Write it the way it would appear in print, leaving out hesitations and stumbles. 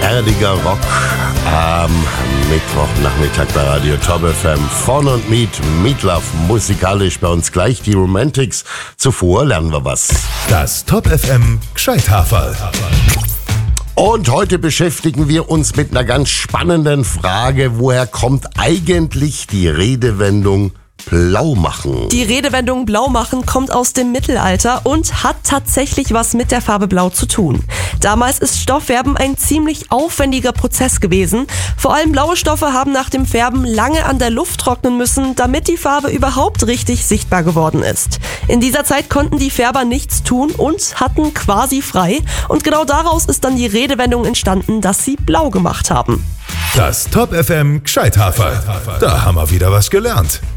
Erdiger Rock am Mittwochnachmittag bei Radio Top FM. Von und mit Meatloaf, musikalisch bei uns gleich die Romantics. Zuvor lernen wir was. Das Top FM Gscheithaferl. Und heute beschäftigen wir uns mit einer ganz spannenden Frage. Woher kommt eigentlich die Redewendung blau machen? Die Redewendung blau machen kommt aus dem Mittelalter und hat tatsächlich was mit der Farbe Blau zu tun. Damals ist Stoffwerben ein ziemlich aufwendiger Prozess gewesen. Vor allem blaue Stoffe haben nach dem Färben lange an der Luft trocknen müssen, damit die Farbe überhaupt richtig sichtbar geworden ist. In dieser Zeit konnten die Färber nichts tun und hatten quasi frei. Und genau daraus ist dann die Redewendung entstanden, dass sie blau gemacht haben. Das Top FM Gscheithaferl. Da haben wir wieder was gelernt.